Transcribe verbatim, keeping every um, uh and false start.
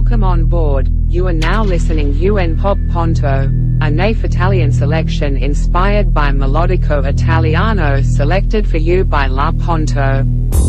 Welcome on board. You are now listening Un Pop Ponto, a N A F Italian selection inspired by Melodico Italiano selected for you by La Ponto.